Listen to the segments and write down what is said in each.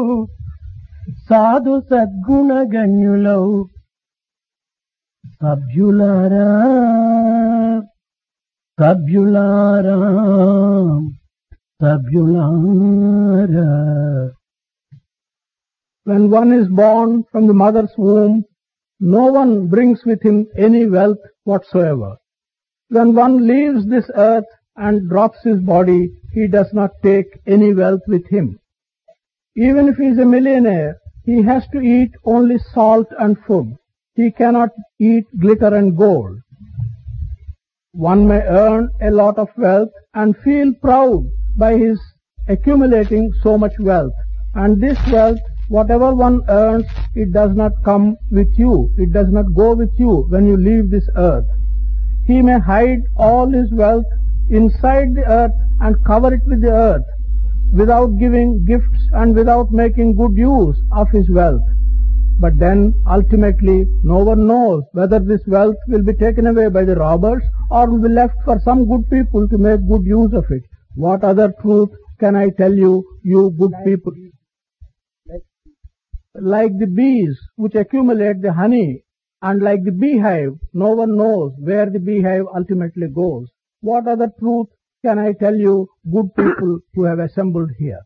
సాధు సద్గుణ గణ్యులౌ సభ్యులారా సభ్యులారా సభ్యులారా. When one is born from the mother's womb, no one brings with him any wealth whatsoever. When one leaves this earth and drops his body, he does not take any wealth with him. Even if he is a millionaire, he has to eat only salt and food. He cannot eat glitter and gold. One may earn a lot of wealth and feel proud by his accumulating so much wealth. And this wealth, whatever one earns, it does not come with you. It does not go with you when you leave this earth. He may hide all his wealth inside the earth and cover it with the earth without giving gifts and without making good use of his wealth. But then ultimately no one knows whether this wealth will be taken away by the robbers or will be left for some good people to make good use of it. What other truth can I tell you, you good people? Like the bees which accumulate the honey, and like the beehive, no one knows where the beehive ultimately goes. What other truth can I tell you, good people who have assembled here?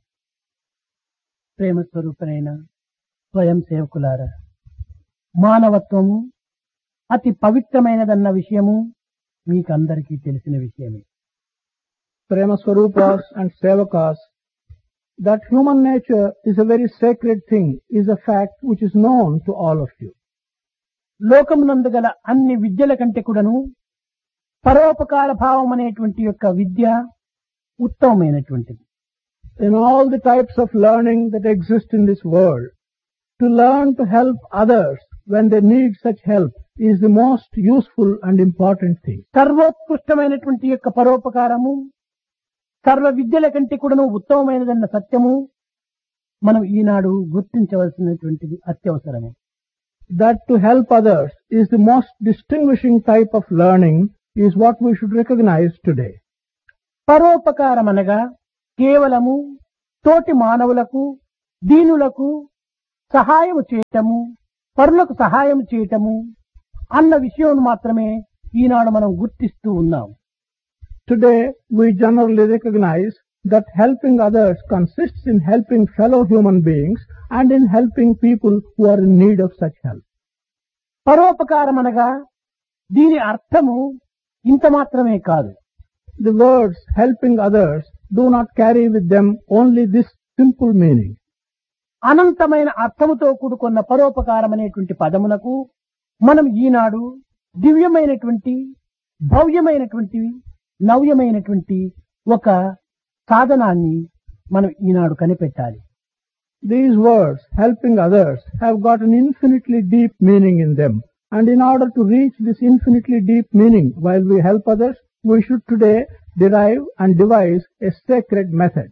ప్రేమ స్వరూపనైన స్వయం సేవకులారా, మానవత్వము అతి పవిత్రమైనదన్న విషయము మీకందరికీ తెలిసిన విషయమే. Prema Swarupas and Sevakas, that human nature is a very sacred thing, is a fact which is known to all of you. లోకమునందు గల అన్ని విద్యల కంటే కూడాను పరోపకార భావం అనేటువంటి యొక్క విద్య ఉత్తమమైనటువంటిది. In all the types of learning that exist in this world, to learn to help others when they need such help is the most useful and important thing. సర్వోత్కృష్టమైనటువంటి యొక్క పరోపకారము సర్వ విద్యల కంటే కూడాను ఉత్తమమైనదన్న సత్యము మనం ఈనాడు గుర్తించవలసినటువంటిది అత్యవసరము. That to help others is the most distinguishing type of learning is what we should recognize today. పరోపకారం అనగా కేవలము తోటి మానవులకు దీనులకు సహాయం చేయటము, పరులకు సహాయం చేయటము అన్న విషయం మాత్రమే ఈనాడు మనం గుర్తిస్తూ ఉన్నాం. Today we generally recognize that helping others consists in helping fellow human beings and in helping people who are in need of such help. పరోపకారం అనగా దీని అర్థము ఇంత మాత్రమే కాదు. The words helping others do not carry with them only this simple meaning. అనంతమైన అర్థముతో కూడుకున్న పరోపకారం అనేటువంటి పదమునకు మనం ఈనాడు దివ్యమైనటువంటి భవ్యమైనటువంటి నవ్యమైనటువంటి ఒక సాధనాన్ని మనం ఈనాడు కనిపెట్టాలి. These words, helping others, have got an infinitely deep meaning in them. And in order to reach this infinitely deep meaning while we help others, we should today derive and devise a sacred method.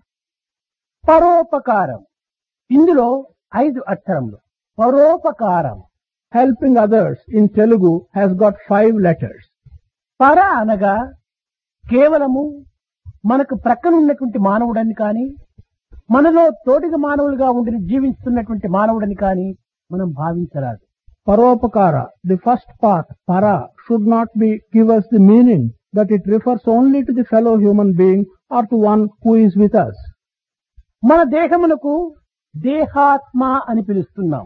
పరోపకారం ఇందులో 5 అక్షరములు. పరోపకారం Helping others in Telugu has got 5 letters. పర అనగా కేవలము మనకు ప్రక్కనున్నటువంటి మానవుడని కానీ మనలో తోటిగా మానవులుగా ఉండి జీవిస్తున్నటువంటి మానవుడని కానీ మనం భావించరాదు. Paropakara, the first part, para, should not be give us the meaning that it refers only to the fellow human being or to one who is with us. మన దేహమునకు దేహాత్మ అని పిలుస్తున్నాం.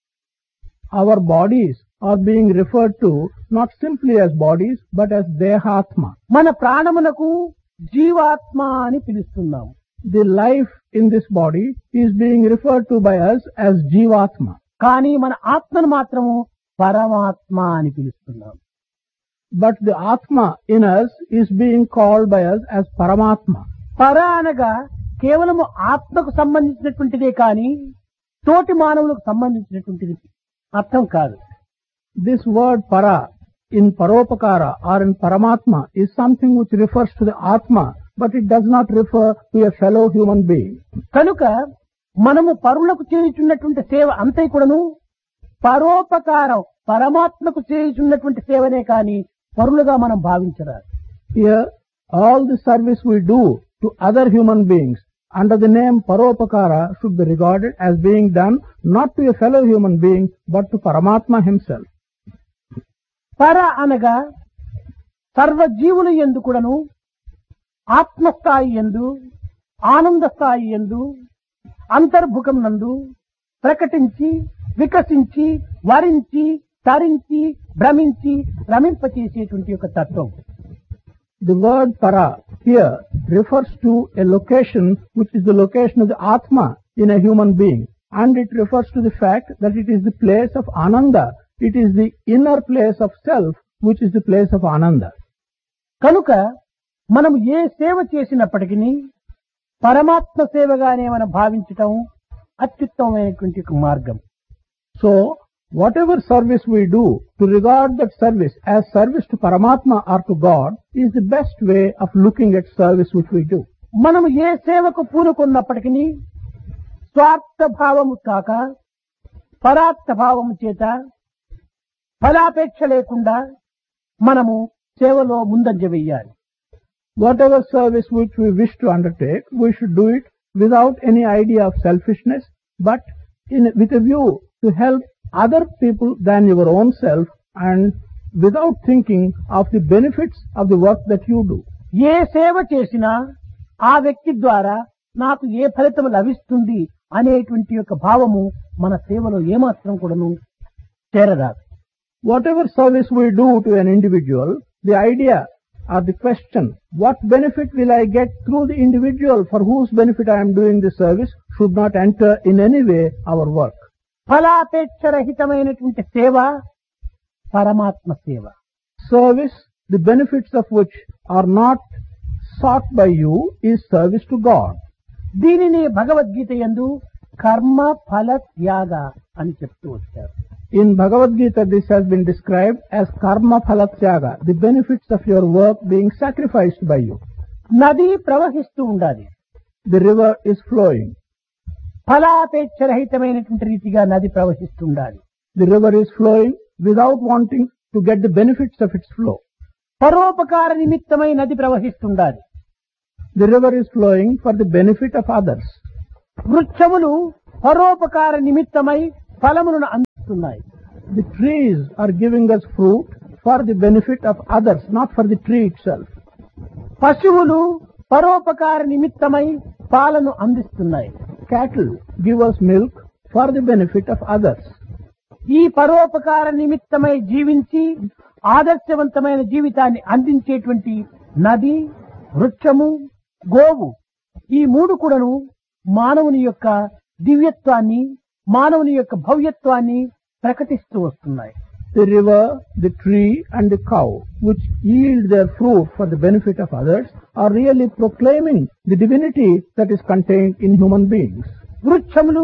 Our bodies are being referred to not simply as bodies but as dehatma. మన ప్రాణమునకు జీవాత్మ అని పిలుస్తున్నాం. The life in this body is being referred to by us as jivatma. కానీ మన ఆత్మను మాత్రము పరమాత్మ అని పిలుస్తున్నాం. But the atma in us is being called by us as paramatma. పర అనగా కేవలము ఆత్మకు సంబంధించినటువంటిదే కానీ తోటి మానవులకు సంబంధించినటువంటిది అర్థం కాదు. This word para in paropakara or in paramatma is something which refers to the atma, but it does not refer to a fellow human being. కనుక మనము పరులకు చేయుచున్నటువంటి సేవ అంతే కూడాను పరోపకారం పరమాత్మకు చేయుచున్నటువంటి సేవనే కానీ పరులుగా మనం భావించరాదు. Here all the service we do to other human beings under the name Paropakara should be regarded as being done not to a fellow human being but to Paramatma himself. పర అనగా సర్వజీవుల యందు కూడాను ఆత్మస్థాయి యందు ఆనంద స్థాయి యందు అంతర్భుకం నందు ప్రకటించి వికసించి వరించి తరించి భ్రమించి రమింపచేసేటువంటి ఒక తత్వం. The word para here refers to a location which is the location of the Atma in a human being, and it refers to the fact that it is the place of Ananda. It is the inner place of self which is the place of Ananda. కనుక మనం ఏ సేవ చేసినప్పటికీ పరమాత్మ సేవగానే మనం భావించటం అత్యుత్తమమైనటువంటి ఒక మార్గం. So, whatever service we do, to regard that service as service to Paramatma or to God is the best way of looking at service which we do. మనం ఏ సేవకు పూనుకున్నప్పటికీ స్వార్థ భావము కాక పరార్థ భావము చేత ఫలాపేక్ష లేకుండా మనము సేవలో ముందంజ వెయ్యాలి. Whatever service which we wish to undertake, we should do it without any idea of selfishness, but with a view to help other people than your own self and without thinking of the benefits of the work that you do. ఏ సేవ చేసినా ఆ వ్యక్తి ద్వారా నాకు ఏ ఫలితం లభిస్తుంది అనేటువంటి యొక్క భావము మన సేవలో ఏమాత్రం కూడాను చేరరాదు. Whatever service we do to an individual, the idea or the question, what benefit will I get through the individual for whose benefit I am doing this service, should not enter in any way our work. ఫలాపేక్ష రహితమైనటువంటి సేవ పరమాత్మ సేవ. Service, the benefits of which are not sought by you, is service to God. దీనిని భగవద్గీత యందు కర్మ ఫల త్యాగ అని చెప్తూ వచ్చారు. In Bhagavad Gita, this has been described as karma phala tyaga, the benefits of your work being sacrificed by you. నది ప్రవహిస్తూ ఉండాలి. The river is flowing. ఫలాపేక్ష రహితమైనటువంటి రీతిగా నది ప్రవహిస్తూ ఉండాలి. The river is flowing without wanting to get the benefits of its flow. పరోపకార నిమిత్తమై నది ప్రవహిస్తుండాలి. The river is flowing for the benefit of others. వృక్షములు పరోపకార నిమిత్తమై ఫలములను అందిస్తున్నాయి. The trees are giving us fruit for the benefit of others, not for the tree itself. పశువులు పరోపకార నిమిత్తమై పాలను అందిస్తున్నాయి. Cattle give us milk for the benefit of others. ఈ పరోపకార నిమిత్తమై జీవించి ఆదర్శవంతమైన జీవితాన్ని అందించేటువంటి నది, వృక్షము, గోవు, ఈ మూడు కూడాను మానవుని యొక్క దివ్యత్వాన్ని, మానవుని యొక్క భవ్యత్వాన్ని ప్రకటిస్తూ వస్తున్నాయి. The river, the tree and the cow, which yield their fruit for the benefit of others, are really proclaiming the divinity that is contained in human beings. వృక్షములు,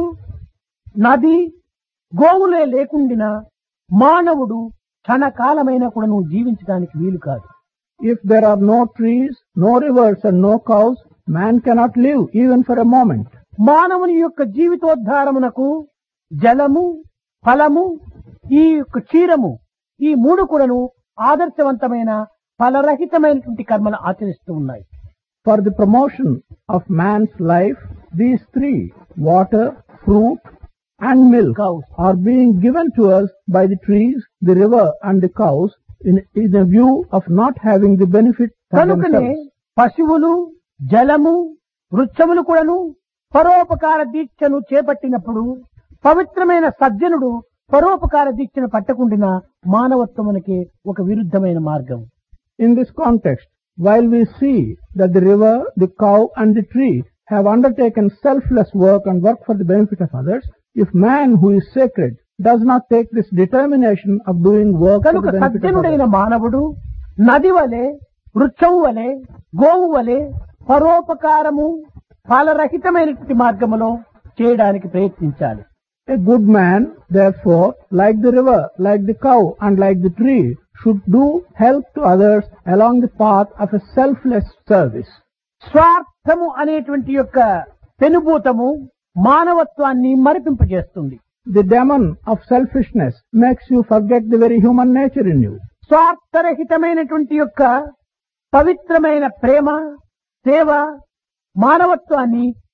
నది, గోవులే లేకుండినా మానవుడు క్షణకాలమైన కూడాను జీవించడానికి వీలు కాదు. If there are no trees, no rivers and no cows, man cannot live even for a moment. మానవుని యొక్క జీవితోద్ధారమునకు జలము, ఫలము, ఈ యొక్క క్షీరము, ఈ మూడు కూడాను ఆదర్శవంతమైన ఫలరహితమైనటువంటి కర్మలు ఆచరిస్తూ ఉన్నాయి. For the promotion of man's life, these three, water, fruit and milk, are being given to us by the trees, the river and the cows in a view of not having the benefit for కనుకనే themselves. పశువులు, జలము, వృక్షములు కూడాను పరోపకార దీక్షను చేపట్టినప్పుడు పవిత్రమైన సజ్జనుడు పరోపకార దీక్షను పట్టకుండిన మానవత్వమునకి ఒక విరుద్ధమైన మార్గం. In this context, while we see that the river, the cow and the tree have undertaken selfless work and work for the benefit of others, if man who is sacred does not take this determination of doing work for కనుక the benefit of సజ్జనుడైన others, మానవుడు నది వలె, వృక్షము వలె, గోవు వలె పరోపకారము ఫలరహితమైనటువంటి మార్గములో చేయడానికి ప్రయత్నించాలి. a good man, therefore, like the river, like the cow and like the tree, should do help to others along the path of a selfless service. స్వార్థము అనేటువంటి యొక్క పెనుభూతము మానవత్వాన్ని మరిపింపజేస్తుంది. The demon of selfishness makes you forget the very human nature in you. స్వార్థరహితమైనటువంటి యొక్క పవిత్రమైన ప్రేమ, సేవ మానవత్వాన్ని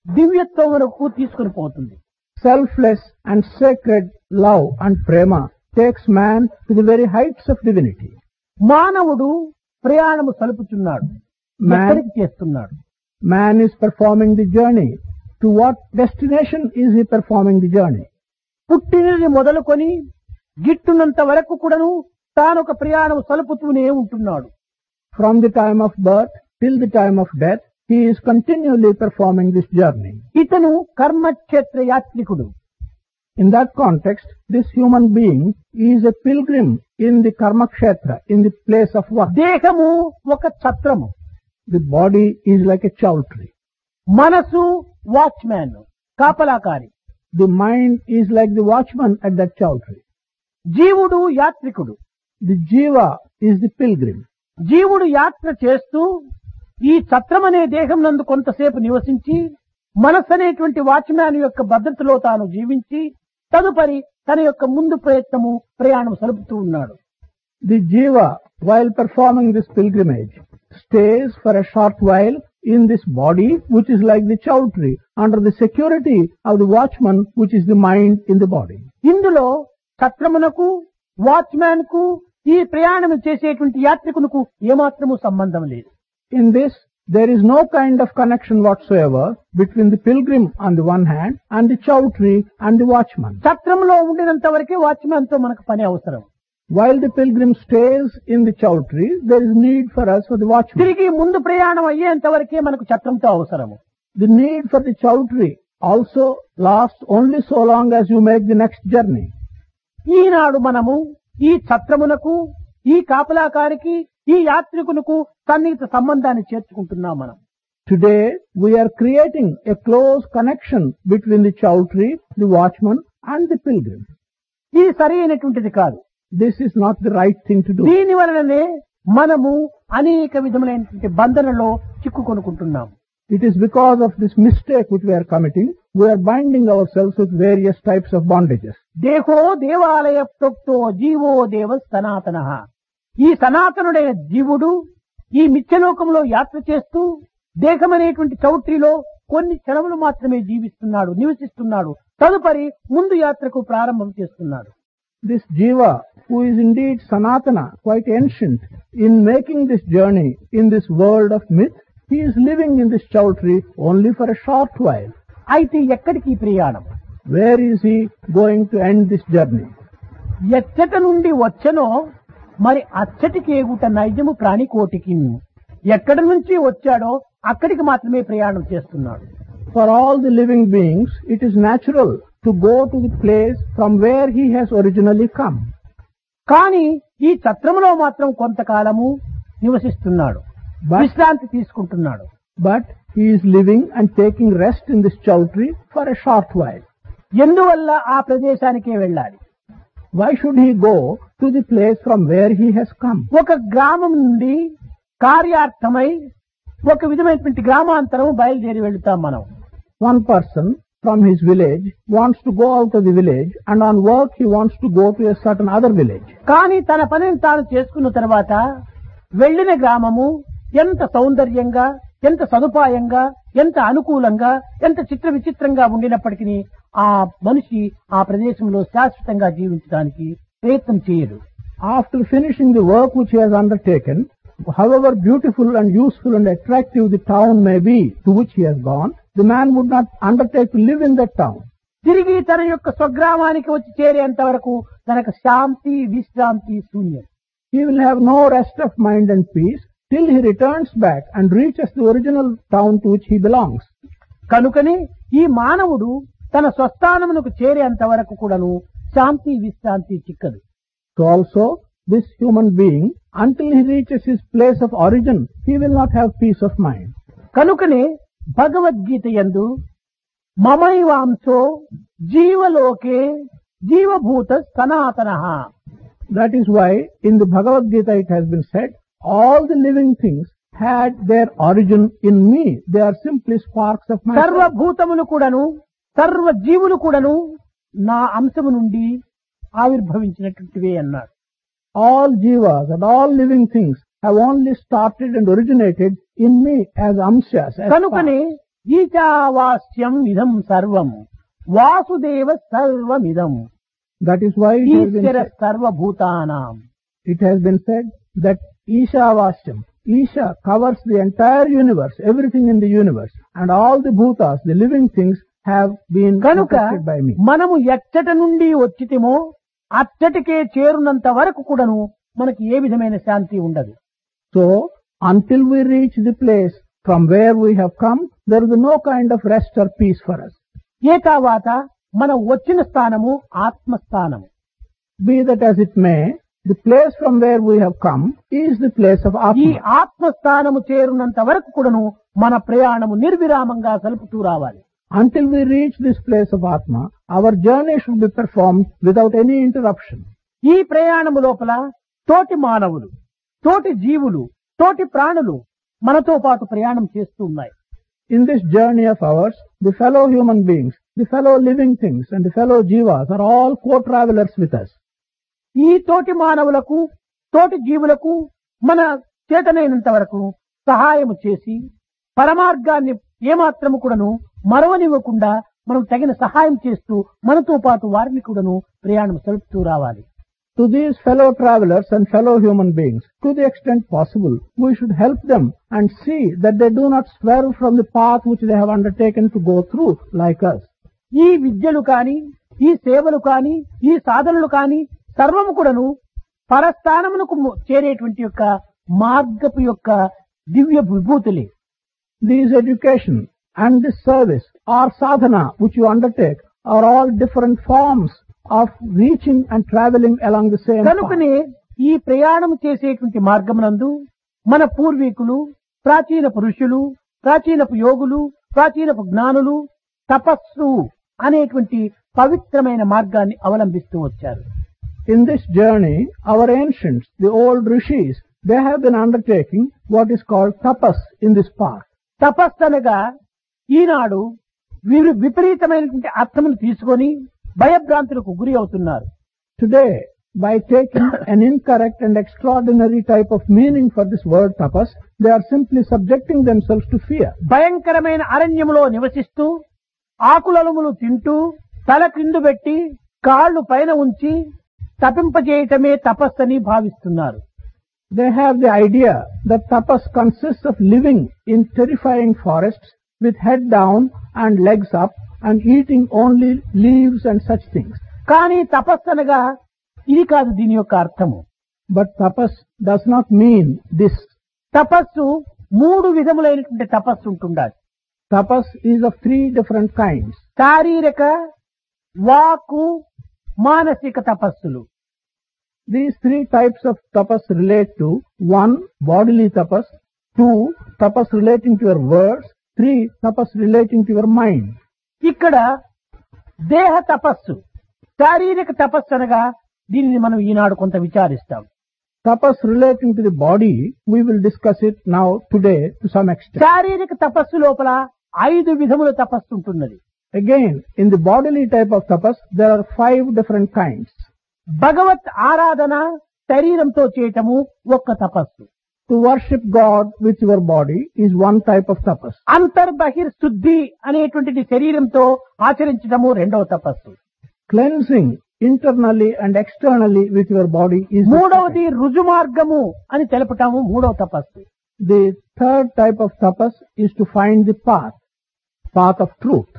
దివ్యత్వం వరకు తీసుకుని పోతుంది. Selfless and sacred love and prema takes man to the very heights of divinity. మానవుడు ప్రయాణము సలుపుచున్నాడు. ఎక్కడికి చేస్తున్నాడు? Man is performing the journey. To what destination is he performing the journey? పుట్టినది మొదలుకొని గిట్టునంత వరకు కూడాను తాను ఒక ప్రయాణం సలుపుతూనే ఉంటున్నాడు. From the time of birth till the time of death, he is continually performing this journey. ఇతను కర్మక్షేత్ర యాత్రికుడు. In that context, this human being is a pilgrim in the karma kshetra, in the place of work. దేహము ఒక ఛత్రము. The body is like a chowtry. మనసు watchman, కాపలాకారి. The mind is like the watchman at that chowtry. జీవుడు యాత్రికుడు. The jiva is the pilgrim. జీవుడు యాత్ర చేస్తూ ఈ ఛత్రం అనే దేహం నందు కొంతసేపు నివసించి మనస్సు అనేటువంటి వాచ్మ్యాన్ యొక్క భద్రతలో తాను జీవించి తదుపరి తన యొక్క ముందు ప్రయాణం సలుపుతూ ఉన్నాడు. The jiva, while performing this pilgrimage, stays for a short while in this body, which is like the chowtry, under the security of the watchman, which is the mind in the body. ఇందులో ఛత్రమునకు watchman కు ఈ ప్రయాణం చేసేటువంటి యాత్రికునకు ఏమాత్రము సంబంధం లేదు. In this, there is no kind of connection whatsoever between the pilgrim on the one hand and the chowtry and the watchman. ఛత్రంలో ఉండినంత వరకే watchman తో మనకు పని అవసరం. While the pilgrim stays in the chowtry, there is need for us for the watchman. తిరిగి ముందు ప్రయాణం అయ్యేంత వరకే మనకు ఛత్రంతో అవసరము. The need for the chowtry also lasts only so long as you make the next journey. ఈనాడు మనము ఈ ఛత్రమునకు, ఈ కాపలాకారికి, ఈ యాత్రికునకు సన్నిహిత సంబంధాన్ని చేర్చుకుంటున్నాం మనం. Today, we are creating a close connection between the chowtry, the watchman and the pilgrim. ఇది సరి అయినటువంటిది కాదు. This is not the right thing to do. దీని వలననే మనము అనేక విధములైనటువంటి బంధనలో చిక్కుకొనుకుంటున్నాం. It is because of this mistake which we are committing, we are binding ourselves with various types of bondages. దేహో దేవాలయ ప్రోక్తో GO దేవ సనాతనః. ఈ సనాతనుడైన జీవుడు ఈ మిథ్యలోకంలో యాత్ర చేస్తూ దేహం అనేటువంటి చౌట్రీలో కొన్ని క్షణములు మాత్రమే జీవిస్తున్నాడు, నివసిస్తున్నాడు. తదుపరి ముందు యాత్రకు ప్రారంభం చేస్తున్నాడు. This jiva, who is indeed sanatana, quite ancient, in making this journey in this world of myth, he is living in this chowtry only for a short while. అయితే ఎక్కడికి ఈ ప్రయాణం? Where is he going to end this journey? ఎచ్చట నుండి వచ్చనో మరి అచ్చటికి ఎగుట నైజము ప్రాణికోటికి. ఎక్కడి నుంచి వచ్చాడో అక్కడికి మాత్రమే ప్రయాణం చేస్తున్నాడు. For all the living beings, it is natural to go to the place from where he has originally come. కానీ ఈ ఛత్రములో మాత్రం కొంతకాలము నివసిస్తున్నాడు, విశ్రాంతి తీసుకుంటున్నాడు. But he is living and taking rest in this chowtry for a short while. ఎందువల్ల ఆ ప్రదేశానికే వెళ్ళాలి? Why should he go to the place from where he has come? ఒక గ్రామం నుండి కార్యార్థమై ఒక విధమైనటువంటి గ్రామాంతరం బయలుదేరి వెళ్తాం మనం. One person from his village wants to go out of the village, and on work he wants to go to a certain other village. కానీ తన పనిని తాను చేసుకున్న తర్వాత వెళ్లిన గ్రామము ఎంత సౌందర్యంగా, ఎంత సదుపాయంగా, ఎంత అనుకూలంగా, ఎంత చిత్ర విచిత్రంగా ఉండినప్పటికీ ఆ మనిషి ఆ ప్రదేశంలో శాశ్వతంగా జీవించడానికి ప్రయత్నం చేయడు. After finishing the work which he has undertaken, however beautiful and useful and attractive the town may be to which he has gone, the man would not undertake to live in that town. తిరిగి తన యొక్క స్వగ్రామానికి వచ్చి చేరేంత వరకు తనకు శాంతి, విశ్రాంతి శూన్యం. He will have no rest of mind and peace till he returns back and reaches the original town to which he belongs. కనుకనే ఈ మానవుడు తన స్వస్థానమునకు చేరేంత వరకు కూడాను శాంతి, విశ్రాంతి చిక్కదు. So also, this human being, until he reaches his place of origin, he will not have peace of mind. కనుకనే భగవద్గీత యందు మమైవాంశో జీవలోకే జీవభూత సనాతనః. That is why in the Bhagavad Gita it has been said, all the living things had their origin in me. They are simply sparks of my soul. సర్వభూతములు కూడాను, సర్వ జీవులు కూడాను నా అంశము నుండి ఆవిర్భవించినటువంటివే అన్నాడు. All jivas and all living things have only started and originated in me as amshas. As కనుకనే ఈశావాస్యం ఇదం సర్వం వాసుదేవ సర్వమిదం That is why ఈశ్వర సర్వభూతానాం. it has been said that Ishavashyam, Isha covers the entire universe, everything in the universe, and all the bhutas, the living things, have been కనుక protected by me. మనము ఎచ్చట నుండి వచ్చితేమో అచ్చటికే చేరునంత వరకు కూడాను మనకి ఏ విధమైన శాంతి ఉండదు. So, until we reach the place from where we have come, there is no kind of rest or peace for us. ఏ తర్వాత మనం వచ్చిన స్థానము ఆత్మస్థానము. Be that as it may, the place from where we have come is the place of ఈ Atma. ఆత్మస్థానము చేరునంత వరకు కూడాను మన ప్రయాణము నిర్విరామంగా సలుపుతూ రావాలి. Until we reach this place of Atma, our journey should be performed without any interruption. ఈ ప్రయాణము లోపల తోటి మానవులు, తోటి జీవులు, తోటి ప్రాణులు మనతో పాటు ప్రయాణం చేస్తూ ఉన్నాయి. In this journey of ours, the fellow human beings, the fellow living things, and the fellow jivas are all co-travelers with us. ఈ తోటి మానవులకు, తోటి జీవులకు మన చేతనైనంత వరకు సహాయము చేసి పరమార్గాన్ని ఏమాత్రము కూడాను మరవనివ్వకుండా మనం తగిన సహాయం చేస్తూ మనతో పాటు వారిని కూడాను ప్రయాణం సలుపుతూ రావాలి. To these fellow travelers and fellow human beings, to the extent possible, we should help them and see that they do not swerve from the path which they have undertaken to go through like us. ఈ విద్యలు కాని, ఈ సేవలు కాని, ఈ సాధనలు కాని సర్వము కూడాను పరస్థానమునకు చేరేటువంటి యొక్క మార్గపు యొక్క దివ్య విభూతులే. These education and this service or sadhana which you undertake are all different forms of reaching and traveling along the same path. కనుకనే ఈ ప్రయాణం చేసేటువంటి మార్గమునందు మన పూర్వీకులు, ప్రాచీన పురుషులు, ప్రాచీనపు యోగులు, ప్రాచీనపు జ్ఞానులు తపస్సు అనేటువంటి పవిత్రమైన మార్గాన్ని అవలంబిస్తూ వచ్చారు. In this journey, our ancients, the old rishis, they have been undertaking what is called tapas in this path. తపస్సు అనగా ఈనాడు విపరీతమైనటువంటి అర్థమును తీసుకొని భయభ్రాంతులకు గురి అవుతున్నారు. Today, by taking an incorrect and extraordinary type of meaning for this word tapas, they are simply subjecting themselves to fear. భయంకరమైన అరణ్యములో నివసిస్తూ ఆకులములు తింటూ తల కిందు పెట్టి కాళ్ళు పైన ఉంచి తపింపజేయటమే తపస్సని భావిస్తున్నారు. They have the idea that tapas consists of living in terrifying forests with head down and legs up and eating only leaves and such things. కానీ తపస్సు అనగా ఇది కాదు దీని యొక్క అర్థము. But tapas does not mean this. తపస్సు మూడు విధములైనటువంటి తపస్సు ఉంటుండాలి. Tapas is of three different kinds. శారీరక, వాక్కు, మానసిక తపస్సులు. These three types of tapas relate to 1. Bodily tapas, 2. Tapas relating to your words, 3. Tapas relating to your mind. ఇక్కడ దేహ తపస్సు, శారీరక తపస్సు అనగా దీనిని మనం ఈనాడు కొంత విచారిస్తాం. Tapas relating to the body, we will discuss it now today to some extent. శారీరక తపస్సు లోపల 5 విధముల తపస్సు ఉంటున్నది. Again, in the bodily type of tapas, there are 5 different kinds. భగవత్ ఆరాధన శరీరంతో చేయటము ఒక్క తపస్సు. To worship God with your body is one type of tapas. అంతర్బహిర్ శుద్ధి అనేటువంటిది శరీరంతో ఆచరించటము రెండవ తపస్సు. Cleansing internally and externally with your body is the మూడవది second. రుజు మార్గము అని తెలపటము మూడవ తపస్సు. The third type of tapas is to find the path of truth.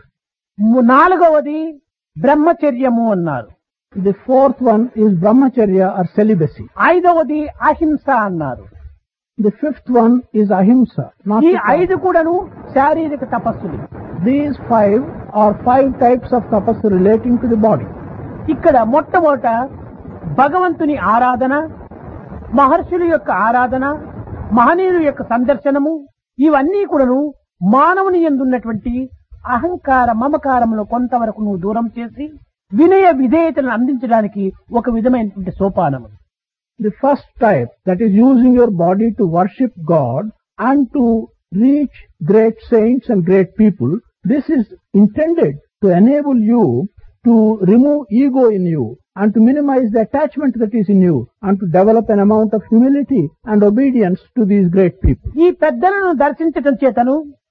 నాలుగవది బ్రహ్మచర్యము అన్నారు. The fourth one is brahmacharya or celibacy. ఐదవది అహింస అన్నారు. The fifth one is ahimsa. Not ఈ to kill. 5 కూడాను శారీరక తపస్సులు. These 5 are 5 types of tapas relating to the body. ఇక్కడ మొట్టమొదట భగవంతుని ఆరాధన, మహర్షుల యొక్క ఆరాధన, మహనీయుల యొక్క సందర్శనము, ఇవన్నీ కూడాను మానవుని యందున్నటువంటి అహంకార మమకారమును కొంతవరకు నువ్వు దూరం చేసి వినయ విధేయతలను అందించడానికి ఒక విధమైనటువంటి సోపానము. The first type, that is using your body to worship God and to reach great saints and great people, this is intended to enable you to remove ego in you and to minimize the attachment that is in you and to develop an amount of humility and obedience to these great people. ఈ పెద్దలను దర్శించటం చేతను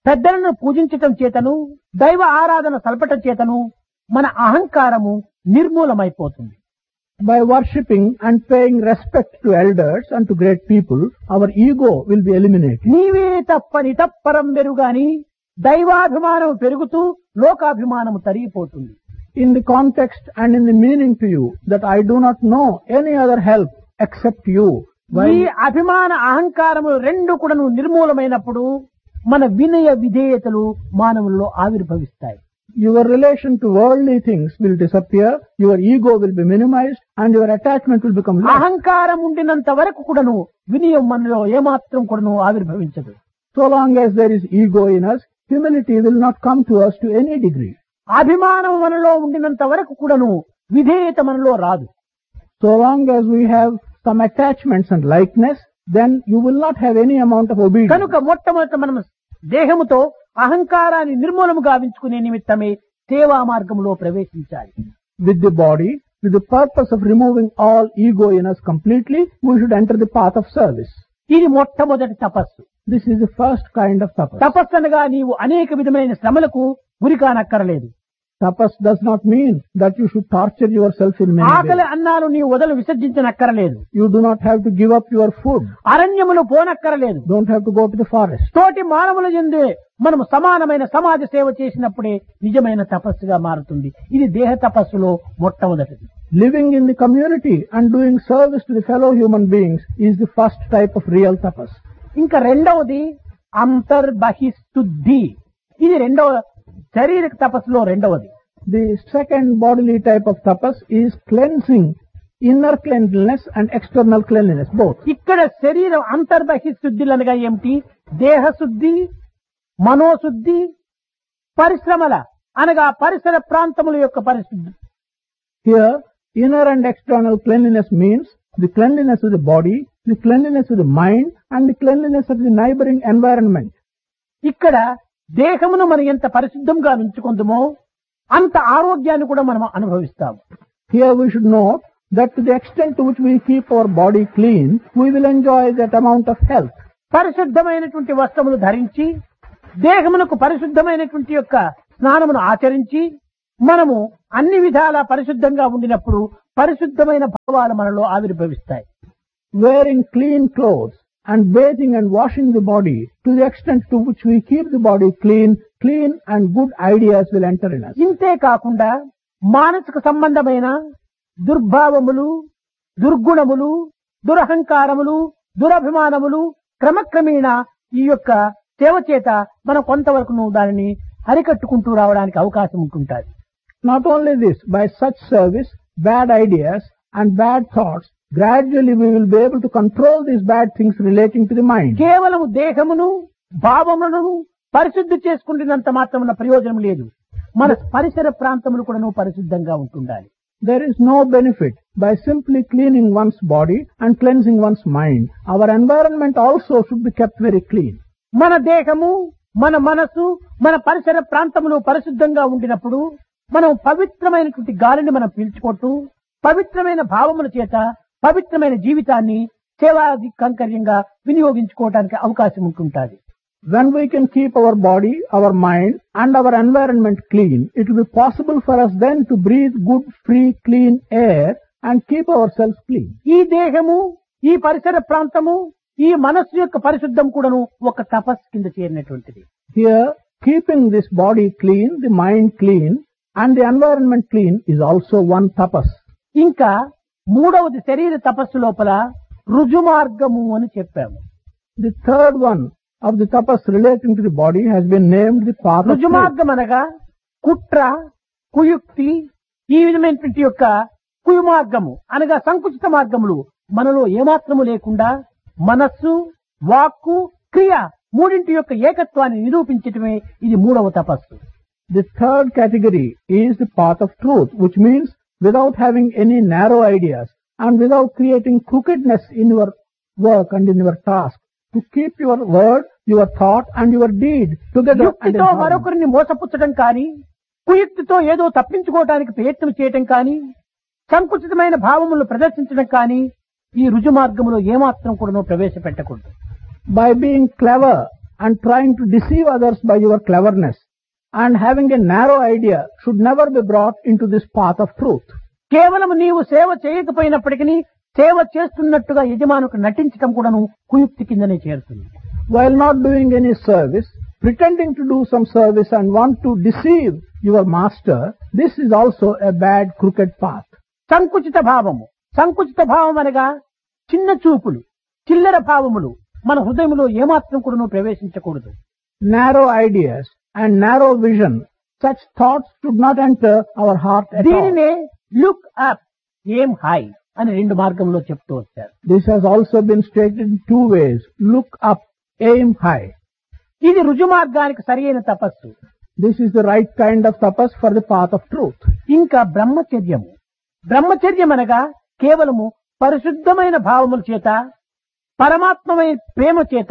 పెద్దలను పూజించటం చేతను దైవ ఆరాధన సల్పటం చేతను మన అహంకారము నిర్మూలమైపోతుంది. By worshipping and paying respect to elders and to great people, our ego will be eliminated. నీవే తప్పని తప్పరం వెరుగాని దైవాభిమానం పెరుగుతూ లోకాభిమానము తరిగిపోతుంది. In the context and in the meaning to you that I do not know any other help except you. ఈ అభిమాన అహంకారము రెండు కూడాను నిర్మూలమైనప్పుడు మన వినయ విధేయతలు మానవుల్లో ఆవిర్భవిస్తాయి. Your relation to worldly things will disappear, your ego will be minimized, and your attachment will become less. అహంకారం ఉండినంత వరకు కూడాను వినయం మనలో ఏమాత్రం కూడాను ఆవిర్భవించదు. So long as there is ego in us, humility will not come to us to any degree. అభిమానం మనలో ఉండినంత వరకు కూడాను విధేయత మనలో రాదు. So long as we have some attachments and likeness, then you will not have any amount of obedience. కనుక మొట్టమొదట మనం దేహముతో అహంకారాన్ని నిర్మూలము గావించుకునే నిమిత్తమే సేవా మార్గంలో ప్రవేశించాలి. With the body, with the purpose of removing all ego in us completely, we should enter the path of service. ఇది మొట్టమొదటి తపస్సు. This is the first kind of tapas. తపస్సు అనగా నీవు అనేక విధమైన శ్రమలకు గురికానక్కరలేదు. Tapas does not mean that you should torture yourself in many ఆకలి ways. అన్నాలు నీవు వదలు విసర్జించనక్కరలేదు. You do not have to give up your food. అరణ్యములు పోనక్కరలేదు. Don't have to go to the forest. తోటి మానవుల యందే మనము సమానమైన సమాజ సేవ చేసినప్పుడే నిజమైన తపస్సుగా మారుతుంది. ఇది దేహ తపస్సులో మొట్టమొదటిది. Living in the community and doing service to the fellow human beings is the first type of real tapas. ఇంకా రెండవది అంతర్బహిశుద్ధి. ఇది రెండవ శారీరక తపస్సులో రెండవది. The second bodily type of tapas is cleansing, inner cleanliness and external cleanliness, both. ఇక్కడ శరీరం అంతర్బహిశుద్ధులు అనగా ఏమిటి? దేహశుద్ధి, మనోశుద్ధి, పరిశ్రమల అనగా పరిసర ప్రాంతముల యొక్క పరిశుద్ధి. Here, inner and external cleanliness means the cleanliness of the body, the cleanliness of the mind, and the cleanliness of the neighboring environment. ఇక్కడ దేహమును మనం ఎంత పరిశుద్ధంగా ఉంచుకుందామో అంత ఆరోగ్యాన్ని కూడా మనం అనుభవిస్తాము. Here we should note that to the extent to which we keep our body clean, we will enjoy that amount of health. పరిశుద్ధమైనటువంటి వస్త్రములు ధరించి దేహమునకు పరిశుద్ధమైనటువంటి యొక్క స్నానమును ఆచరించి మనము అన్ని విధాలా పరిశుద్ధంగా ఉండినప్పుడు పరిశుద్ధమైన భావాలు మనలో ఆవిర్భవిస్తాయి. Wearing clean clothes and bathing and washing the body, to the extent to which we keep the body clean and good ideas will enter in us. ఇంతే కాకుండా మానసిక సంబంధమైన దుర్భావములు, దుర్గుణములు, దురహంకారములు, దురభిమానములు క్రమక్రమేణా ఈ యొక్క సేవ చేత మనం కొంతవరకు దానిని అరికట్టుకుంటూ రావడానికి అవకాశం ఉంటుంటుంది. Not only this, by such service, bad ideas and bad thoughts, gradually we will be able to control these bad things relating to the mind. కేవలం దేహమును భావములను పరిశుద్ధి చేసుకుంటున్నంత మాత్రమున ప్రయోజనం లేదు. మన పరిసర ప్రాంతములు కూడా పరిశుద్ధంగా ఉంటుండాలి. There is no benefit by simply cleaning one's body and cleansing one's mind. Our environment also should be kept very clean. మన దేహము, మన మనసు, మన పరిసర ప్రాంతములు పరిశుద్ధంగా ఉండినప్పుడు మనం పవిత్రమైనటువంటి గాలిని మనం పీల్చుకుంటూ పవిత్రమైన భావముల చేత పవిత్రమైన జీవితాన్ని సేవాది కంకర్యంగా వినియోగించుకోవడానికి అవకాశం ఉంటుంటుంది. When we can keep our body, our mind and our environment clean, it will be possible for us then to breathe good, free, clean air and keep ourselves clean. ఈ దేహము, ఈ పరిసర ప్రాంతము, ఈ మనస్సు యొక్క పరిశుద్ధం కూడాను ఒక తపస్సు కింద చేరినటువంటిది. Here, keeping this body clean, the mind clean and the environment clean is also one tapas. ఇంకా మూడవది శరీర తపస్సు లోపల రుజుమార్గము అని చెప్పాము. The third one of the tapas relating to the body has been named the path of truth. రుజుమార్గం అనగా కుట్ర, కుయుక్తి, ఈ విధమైనటువంటి యొక్క కుయుమార్గము అనగా సంకుచిత మార్గములు మనలో ఏమాత్రము లేకుండా మనస్సు, వాక్కు, క్రియ మూడింటి యొక్క ఏకత్వాన్ని నిరూపించటమే ఇది మూడవ తపస్సు. The third category is the path of truth, which means without having any narrow ideas and without creating crookedness in your work and in your task, to keep your word, your thought and your deed together. యుక్తితో మరొకరిని మోసపుచ్చడం కానీ, కుయుక్తితో ఏదో తప్పించుకోవడానికి ప్రయత్నం చేయటం కానీ, సంకుచితమైన భావములను ప్రదర్శించడం కానీ ఈ రుజు మార్గములో ఏమాత్రం కూడా ప్రవేశపెట్టకూడదు. By being clever and trying to deceive others by your cleverness and having a narrow idea should never be brought into this path of truth. కేవలం నీవు సేవ చేయకపోయినప్పటికీ సేవ చేస్తున్నట్టుగా యజమానుకు నటించడం కూడాను కుయుక్తి కిందనే చేరుతుంది. While not doing any service, pretending to do some service and want to deceive your master, this is also a bad crooked path. సంకుచిత భావము. సంకుచిత భావం అనగా చిన్న చూపులు, చిల్లర భావములు మన హృదయంలో ఏమాత్రం కూడాను ప్రవేశించకూడదు. Narrow ideas and narrow vision, such thoughts should not enter our heart at all. దీనినే లుక్ అప్, ఎయిమ్ హై అని రెండు మార్గంలో చెప్తూ వచ్చారు. This has also been stated in two ways. Look up, aim high. ఇది రుజు మార్గానికి సరియైన తపస్సు. This is the right kind of tapas for the path of truth. ఇంకా బ్రహ్మచర్యము. బ్రహ్మచర్యం అనగా కేవలము పరిశుద్ధమైన భావముల చేత, పరమాత్మమైన ప్రేమ చేత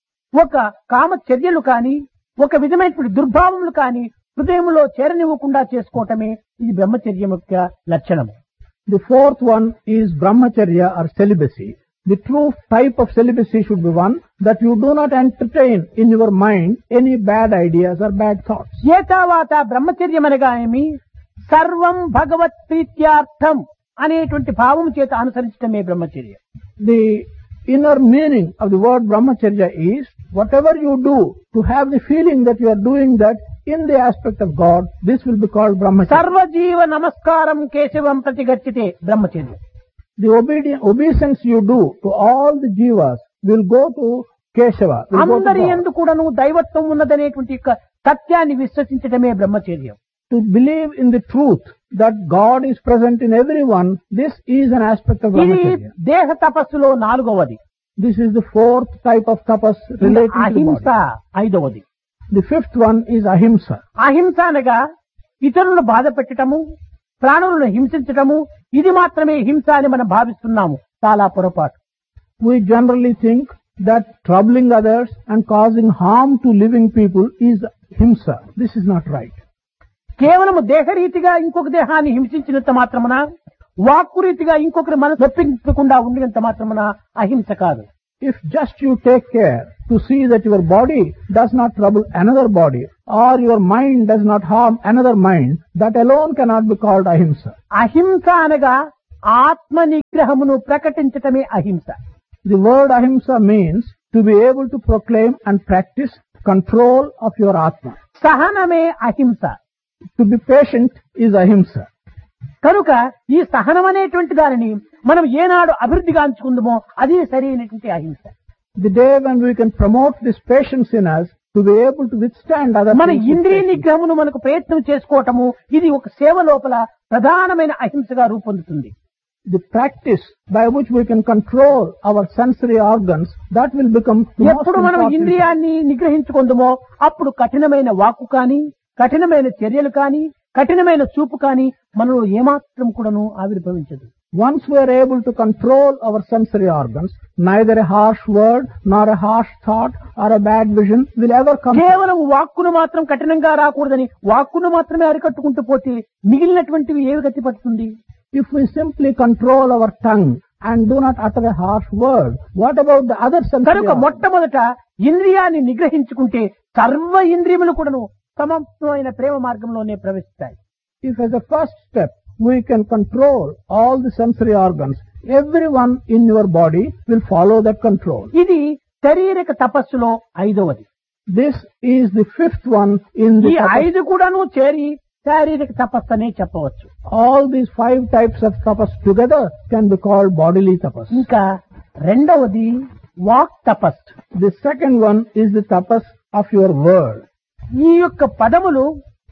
ఒక కామచర్యలు కాని, ఒక విధమైనటువంటి దుర్భావములు కాని హృదయంలో చేరనివ్వకుండా చేసుకోవటమే ఇది బ్రహ్మచర్యం యొక్క లక్షణము. The fourth one is brahmacharya or celibacy. The true type of celibacy should be one that you do not entertain in your mind any bad ideas or bad thoughts. ఏతావాత బ్రహ్మచర్యం అనగా ఏమి? సర్వం భగవత్ ప్రీత్యార్థం అనేటువంటి భావం చేత అనుసరించడమే బ్రహ్మచర్యం. The inner meaning of the word brahmacharya is whatever you do to have the feeling that you are doing that in the aspect of God, this will be called brahmacharya. సర్వజీవ నమస్కారం కేశవం ప్రతిగచ్చితే బ్రహ్మచర్యం. The obeisance you do to all the jivas will go to Keshava. అందరి యందు కూడాను దైవత్వం ఉన్నదనేటువంటి యొక్క సత్యాన్ని విశ్వసించడమే బ్రహ్మచర్యం. To believe in the truth that God is present in everyone, this is an aspect of ఇది brahmacharya. దేహ తపస్సులో నాలుగవది. This is the fourth type of tapas relating to the అహింస body. ఐదవది. The fifth one is ahimsa. అహింస అనగా ఇతరులను బాధ పెట్టడము, ప్రాణులను హింసించటము, ఇది మాత్రమే హింస అని మనం భావిస్తున్నాము. చాలా పొరపాటు. We generally think that troubling others and causing harm to living people is himsa. This is not right. కేవలము దేహరీతిగా ఇంకొక దేహాన్ని హింసించినంత మాత్రమున, వాక్కు రీతిగా ఇంకొకరి మనసు నొప్పించకుండా ఉండినంత మాత్రమున అహింస కాదు. If just you take care to see that your body does not trouble another body or your mind does not harm another mind, that alone cannot be called ahimsa. అహింస అనగా ఆత్మ నిగ్రహమును ప్రకటించటమే అహింస. The word ahimsa means to be able to proclaim and practice control of your atma. సహనమే అహింస. To be patient is ahimsa. కనుక ఈ సహనం అనేటువంటి దానిని మనం ఏనాడు అభివృద్ధిగాంచుకుందామో అది సరైనటువంటి అహింస. The day when we can promote this patience in us to be able to withstand other మన things with ఇంద్రియ patience. నిగ్రహమును మనకు ప్రయత్నం చేసుకోవటము ఇది ఒక సేవ లోపల ప్రధానమైన అహింసగా రూపొందుతుంది. The practice by which we can control our sensory organs, that will become the most ఎప్పుడు మనం important. ఇంద్రియాన్ని నిగ్రహించుకుందామో అప్పుడు కఠినమైన వాక్కు కానీ, కఠినమైన చర్యలు కానీ, కఠినమైన చూపు కానీ మనలో ఏమాత్రం కూడాను ఆవిర్భవించదు. Once we are able to control our sensory organs, neither a harsh word nor a harsh thought or a bad vision will ever come. కేవలం వాక్కును మాత్రం కఠినంగా రాకూడదని వాక్కును మాత్రమే అరికట్టుకుంటూ పోతే మిగిలినటువంటివి ఏవి గతి పడుతుంది? If we simply control our tongue and do not utter a harsh word, what about the other sensory కనుక organs? మొట్టమొదట ఇంద్రియాన్ని నిగ్రహించుకుంటే సర్వ ఇంద్రియములు కూడాను సమమైన ప్రేమ మార్గంలోనే ప్రవేశిస్తాయి. If as a first step we can control all the sensory organs, everyone in your body will follow that control. ఇది శారీరక తపస్సులో ఐదవది. This is the fifth one in ఈ the tapas. ఐదు కూడాను చేరి శారీరక తపస్సు అనే చెప్పవచ్చు. All these 5 types of tapas together can be called bodily tapas. ఇంకా రెండవది walk Tapas. The second one is the tapas of your word. ఈ యొక్క పదములు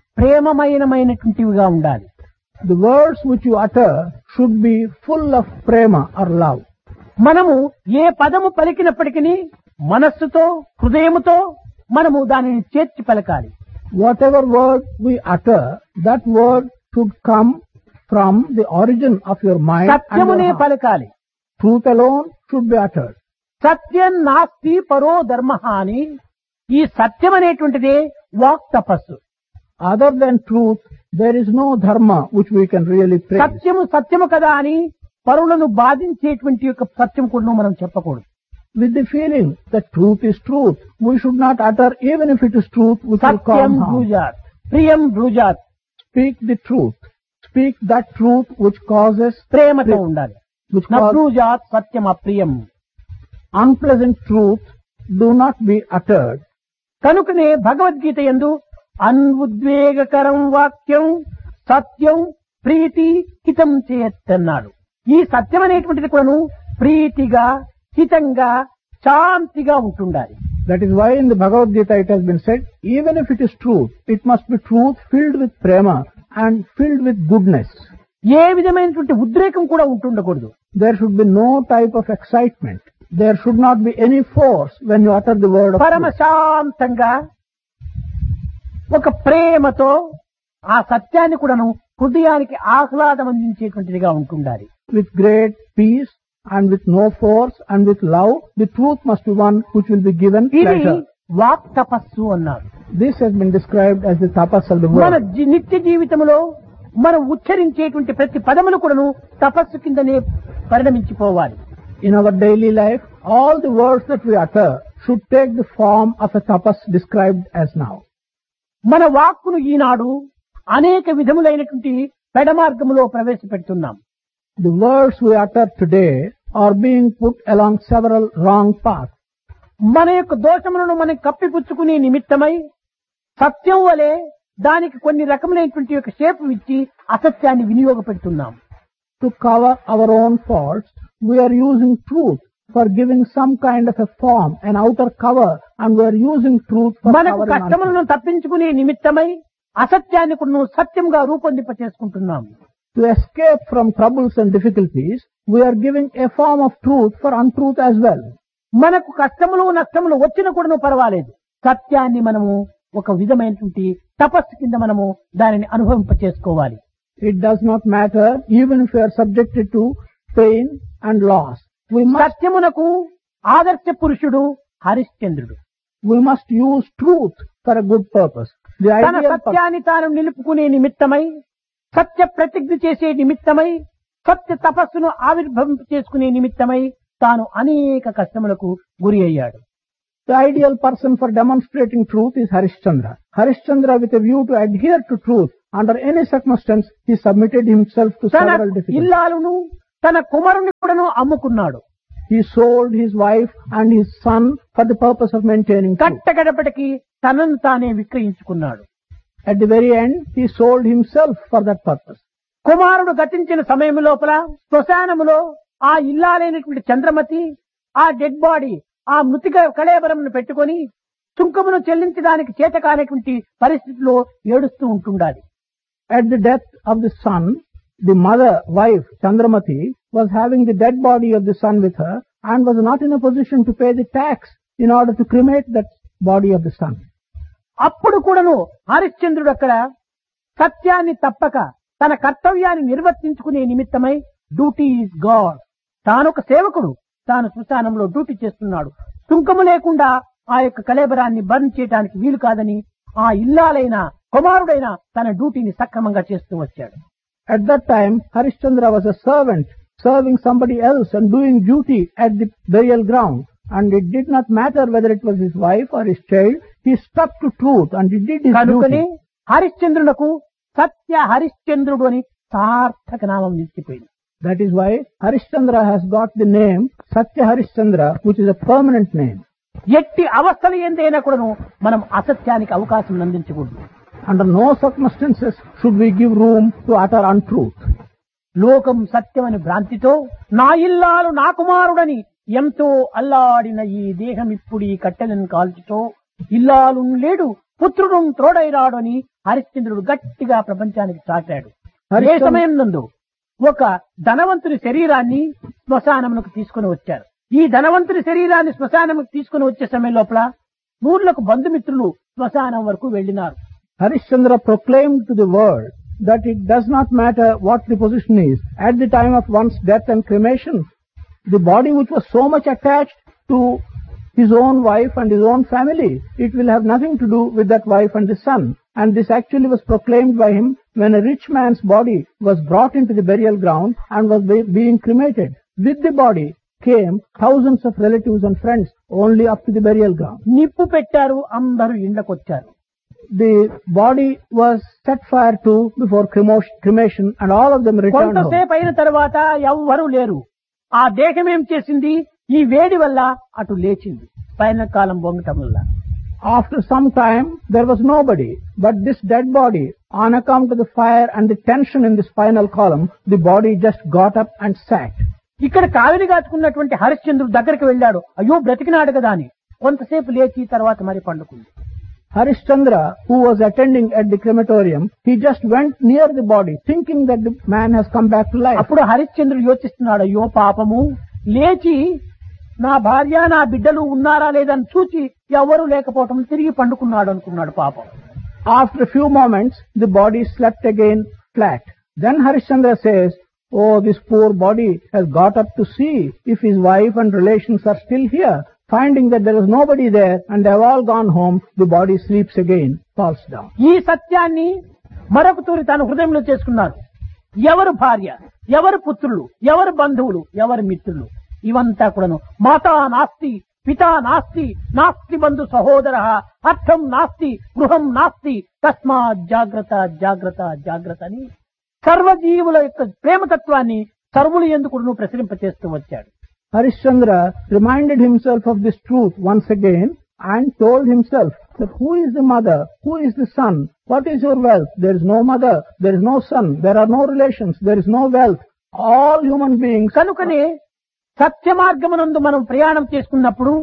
ప్రేమమయమైనటువంటివిగా ఉండాలి. The words which you utter should be full of prema or love. మనము ఏ పదము పలికినప్పటికీ మనస్సుతో, హృదయముతో మనము దానిని చేర్చి పలకాలి. Whatever word we utter, that word should come from the origin of your mind and సత్యమునే your heart. పలకాలి. Truth alone should be uttered. సత్యం నాస్తి పరో ధర్మ అని ఈ సత్యం అనేటువంటిదే వాక్ తపస్సు. Other than truth, there is no dharma which we can really praise. సత్యము సత్యము కదా అని పరులను బాధించేటువంటి యొక్క సత్యం కూడా మనం చెప్పకూడదు. with the feeling that truth is truth. We should not utter even if it is truth which will Satyam cause harm. బ్రూజాత్, ప్రియం బ్రూజాత్. Speak the truth. Speak that truth which causes ప్రేమతో ఉండాలి. which న causes బ్రూజాత్ Satyam అప్రియం. unpleasant truth do not be uttered. కనుకనే భగవద్గీత యందు అన్ఉద్వేగకరం వాక్యం సత్యం ప్రీతి హితం చేయత్తన్నాడు. ఈ సత్యం అనేటువంటిది కూడాను ప్రీతిగా హితంగా శాంతిగా ఉంటుండాలి. That is why in the Bhagavad Gita it has been said, even if it is truth, it must be truth filled with prema and filled with goodness. ఏ విధమైనటువంటి ఉద్రేకం కూడా ఉంటుండకూడదు. There should be no type of excitement. There should not be any force when you utter the word of పరమ truth. శాంతంగా ఒక ప్రేమతో ఆ సత్యాన్ని కూడాను హృదయానికి ఆహ్లాదం అందించేటువంటిదిగా ఉంటుండాలి. With great peace and with no force and with love, the truth must be one which will be given ఇది pleasure. వాక్ తపస్సు అన్నారు. This has been described as the tapas of the మన word. నిత్య జీవితంలో మనం ఉచ్చరించేటువంటి ప్రతి పదములు కూడాను తపస్సు కిందనే పరిణమించిపోవాలి. In our daily life, all the words that we utter should take the form of a tapas described as now. మన వాక్కును ఈనాడు అనేక విధములైనటువంటి పెడమార్గములో ప్రవేశపెడుతున్నాం. The words we utter today are being put along several wrong paths. మన యొక్క దోషములను మనం కప్పిపుచ్చుకునే నిమిత్తమై సత్యం వలె దానికి కొన్ని రకములైనటువంటి యొక్క షేప్ ఇచ్చి అసత్యాన్ని వినియోగపెడుతున్నాం. To cover our own faults, we are using truth for giving some kind of a form, an outer cover, and we are using truth for మనకు covering untruth. కష్టములను తప్పించుకునే నిమిత్తమై అసత్యాన్ని కూడా సత్యంగా రూపొందింప చేసుకుంటున్నాం. To escape from troubles and difficulties, we are giving a form of truth for untruth as well. మనకు కష్టములు నష్టములు వచ్చిన కూడా పర్వాలేదు, సత్యాన్ని మనము ఒక విధమైనటువంటి తపస్సు కింద మనము దానిని అనుభవింప చేసుకోవాలి. It does not matter even if we are subjected to pain and loss. We సత్యమునకు ఆదర్శ పురుషుడు హరిశ్చంద్రుడు. must use truth for a good purpose. The తన ideal purpose. సత్యాన్ని తాను నిలుపుకునే నిమిత్తమై, సత్య ప్రతిజ్ఞ చేసే నిమిత్తమై, సత్య తపస్సును ఆవిర్భవింప చేసుకునే నిమిత్తమై తాను అనేక కష్టములకు గురి అయ్యాడు. The ideal person for demonstrating truth is Harishchandra. Harishchandra, with a view to adhere to truth, under any circumstance, he submitted himself to తన several difficulties. ఇల్లాలును తన కుమారుని కూడాను అమ్ముకున్నాడు. He sold his wife and his son for the purpose of maintaining truth. కట్టగడపటికి తనను తానే విక్రయించుకున్నాడు. At the very end, he sold himself for that purpose. కుమారుడు గతించిన సమయం లోపల శ్మశానములో ఆ ఇల్లాలైనటువంటి చంద్రమతి ఆ డెడ్ బాడీ ఆ మృతిక కళేబరమును పెట్టుకొని సుంకమును చెల్లించడానికి చేతకానటువంటి పరిస్థితిలో ఏడుస్తూ ఉంటుండాలి. At the death of the son, the mother, wife, Chandramati, was having the dead body of the son with her and was not in a position to pay the tax in order to cremate that body of the son. అప్పుడు కూడాను హరిశ్చంద్రుడు అక్కడ సత్యాన్ని తప్పక తన కర్తవ్యాన్ని నిర్వర్తించుకునే నిమిత్తమై duty is God, తానొక సేవకుడు, తాను శ్మశానంలో డ్యూటీ చేస్తున్నాడు, సుంకము లేకుండా ఆ యొక్క కళేబరాన్ని బర్న్ చేయడానికి వీలు కాదని ఆ ఇల్లాలైన కుమారుడైన తన డ్యూటీని సక్రమంగా చేస్తూ వచ్చాడు. At that time, Harishchandra was a servant serving somebody else and doing duty at the burial ground. And it did not matter whether it was his wife or his child. He stuck to truth and he did his కనుకనే duty. హరిశ్చంద్రునకు సత్య హరిశ్చంద్రుడు అని సార్థక నామం నిలిచిపోయింది. That is why Harishchandra has got the name Satya Harishchandra, which is a permanent name. ఎట్టి అవస్థలు ఏందైనా కూడాను మనం అసత్యానికి అవకాశం అందించకూడదు. Under no circumstances should we give room to utter untruth. లోకం సత్యమని భ్రాంతితో నా ఇల్లాలు నా కుమారుడని ఎంతో అల్లాడిన ఈ దేహం ఇప్పుడు ఈ కట్టెలను కాల్చుతో ఇల్లాలు లేడు పుత్రుడు తోడైరాడు అని హరిశ్చంద్రుడు గట్టిగా ప్రపంచానికి చాటాడు. ఏ సమయం నందు ఒక ధనవంతుని శరీరాన్ని శ్మశానమునకు తీసుకుని వచ్చారు. ఈ ధనవంతుని శరీరాన్ని శ్మశానముకు తీసుకుని వచ్చే సమయం లోపల నూర్లకు బంధుమిత్రులు శ్మశానం వరకు వెళ్లినారు. Harishchandra proclaimed to the world that it does not matter what the position is. At the time of one's death and cremation, the body which was so much attached to his own wife and his own family, it will have nothing to do with that wife and the son. And this actually was proclaimed by him when a rich man's body was brought into the burial ground and was being cremated. With the body, came thousands of relatives and friends only up to the burial ground. నిప్పు పెట్టారు, అందరూ ఇండ్లకొచ్చారు. The body was set fire to before cremation and all of them returned home. కొంతసేపు అయిన తర్వాత ఎవ్వరూ లేరు. ఆ దేహం ఏం చేసింది? ఈ వేడి వల్ల అటు లేచింది, పైన కాలం బొంగటం వల్ల. After some time, there was nobody, but this dead body, on account of the fire and the tension in the spinal column, the body just got up and sat. ఇక్కడ కావిరి కాచుకున్నటువంటి హరిశ్చంద్రుడు దగ్గరికి వెళ్ళాడు. అయ్యో బ్రతికినాడు కదా అని. కొంతసేపు లేచి తర్వాత మరి పండుకుంది. Harishchandra, who was attending at the crematorium, he just went near the body, thinking that the man has come back to life. అప్పుడు హరిశ్చంద్రుడు యోచిస్తున్నాడు, అయ్యో పాపము, లేచి నా భార్య నా బిడ్డలు ఉన్నారా లేదని చూచి ఎవరు లేకపోవటం తిరిగి పండుకున్నాడు అనుకున్నాడు పాపం. After a few moments, the body slept again flat. Then Harishchandra says, oh, this poor body has got up to see if his wife and relations are still here. Finding that there is nobody there and they have all gone home, the body sleeps again, falls down. ఈ సత్యాన్ని మరొక తూరి తన హృదయంలో చేసుకున్నారు. ఎవరు భార్య, ఎవరు పుత్రులు, ఎవరు బంధువులు, ఎవరు మిత్రులు, ఇవంతా కూడాను మాతా నాస్తి, పితా నాస్తి, నాస్తి బంధు సహోదర, అర్థం నాస్తి, గృహం నాస్తి, తస్మాత్ జాగ్రత్త జాగ్రత్త జాగ్రత్త అని సర్వజీవుల యొక్క ప్రేమతత్వాన్ని సర్వులు ఎందుకు ప్రసరింపచేస్తూ వచ్చాడు. Harishchandra reminded himself of this truth once again and told himself that who is the mother, who is the son, what is your wealth? There is no mother, there is no son, there are no relations, there is no wealth. All human beings. కనుకనే సత్య మార్గమునందు మనం ప్రయాణం చేసుకున్నప్పుడు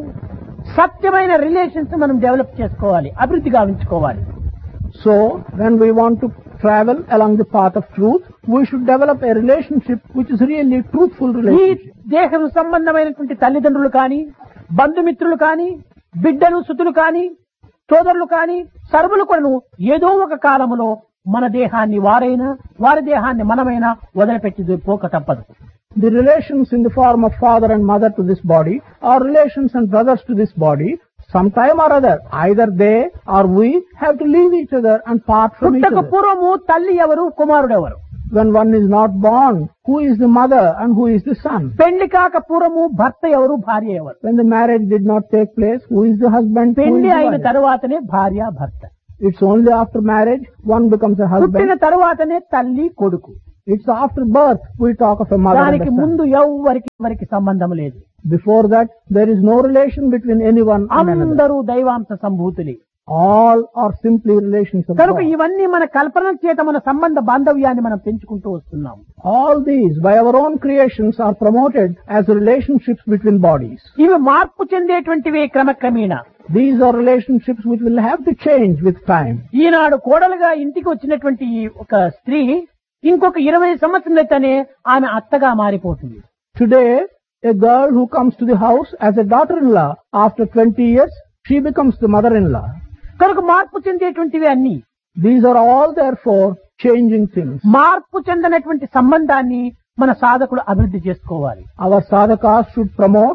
సత్యమైన relations మనం develop చేసుకోవాలి, అభివృద్ధి గావించుకోవాలి. So, when we want to travel along the path of truth, we should develop a relationship which is really a truthful ఈ relationship. దేహం సంబంధమైనటువంటి తల్లిదండ్రులు కానీ, బంధుమిత్రులు కానీ, బిడ్డలు సుతులు కానీ, సోదరులు కానీ, సర్వులు కూడాను ఏదో ఒక కాలములో మన దేహాన్ని వారైనా, వారి దేహాన్ని మనమైనా వదిలిపెట్టి పోక తప్పదు. The relations in the form of father and mother to this body, or relations and brothers to this body, sometime or other, either they or we have to leave each other and part from each పుట్టక other. పూర్వము తల్లి ఎవరు, కుమారుడు ఎవరు? When one is not born, who is the mother and who is the son? పెళ్లి కాక పూర్వము భర్త ఎవరు, భార్య ఎవరు? When the marriage did not take place, who is the husband? Who is పెళ్లి the అయిన wife? తరువాతనే భార్య భర్త. It's only after marriage one becomes a పుట్టిన husband. తరువాతనే తల్లి కొడుకు. It's after birth we talk of a mother and దానికి a son. ముందు ఎవరికి సంబంధం లేదు. Before that, there is no relation between anyone and another. అందరూ దైవాంశ సంభూతులే. All are simply relations of కనుక God. ఇవన్నీ మన కల్పన చేత మన సంబంధ బాంధవ్యాన్ని మనం పెంచుకుంటూ వస్తున్నాం. All these, by our own creations, are promoted as relationships between bodies. ఇవి మార్పు చెందేటువంటివి క్రమక్రమేణా. These are relationships which will have to change with time. ఈనాడు కోడలుగా ఇంటికి వచ్చినటువంటి ఒక స్త్రీ ఇంకొక 20 సంవత్సరాలైతేనే ఆమె అత్తగా మారిపోతుంది. Today, a girl who comes to the house as a daughter-in-law, after 20 years, she becomes the mother-in-law. కనుక మార్పు చెందేటువంటివి అన్ని. These are all therefore changing things. మార్పు చెందినటువంటి సంబంధాన్ని మన సాధకుడు అభివృద్ధి చేసుకోవాలి. Our sadhakas should promote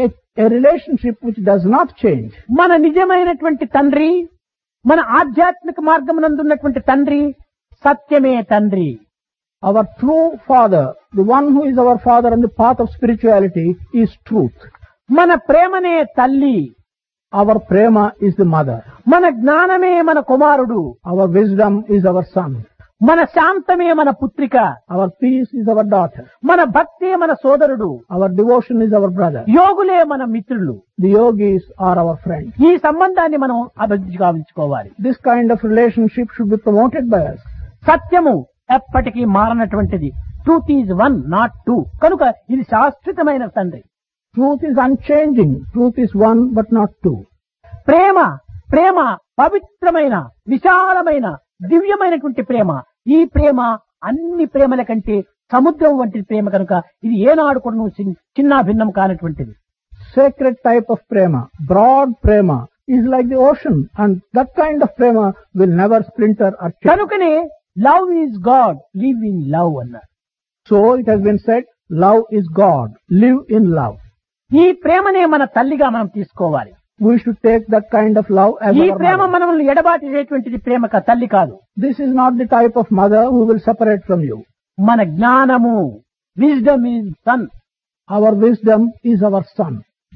a relationship which does not change. మన నిజమైనటువంటి తండ్రి, మన ఆధ్యాత్మిక మార్గమునందున్నటువంటి తండ్రి సత్యమే తండ్రి. Our true father, the one who is our father on the path of spirituality, is truth. మన ప్రేమనే తల్లి. Our prema is the mother. మన జ్ఞానమే మన కుమారుడు. Our wisdom is our son. మన శాంతమే మన పుత్రిక. Our peace is our daughter. మన భక్తే మన సోదరుడు. Our devotion is our brother. యోగులే మన మిత్రులు. The yogis are our friends. ఈ సంబంధాన్ని మనం అభివృద్ధి గావించుకోవాలి. This kind of relationship should be promoted by us. సత్యము ఎప్పటికీ మారనటువంటిది. Truth is one, not two. కనుక ఇది శాశ్వతమైన తండ్రి. Truth is unchanging. Truth is one but not two. ప్రేమ ప్రేమ పవిత్రమైన, విశాలమైన, దివ్యమైనటువంటి ప్రేమ. ఈ ప్రేమ అన్ని ప్రేమల కంటే సముద్రం వంటి ప్రేమ కనుక ఇది ఏనాడు కూడా చిన్న భిన్నం కానటువంటిది. Sacred type of prema, broad prema, is like the ocean, and that kind of prema will never splinter or change. కనుకనే love is God, live in love అన్నారు. So it has been said, love is God, live in love. ఈ ప్రేమనే మన తల్లిగా మనం తీసుకోవాలి. We should take that kind of love as ఈ our Prema mother. మనల్ని ఎడబాటేటువంటిది ప్రేమ తల్లి కాదు. This is not the type of mother who will separate from you. మన జ్ఞానము, wisdom is sun. Our wisdom is our sun.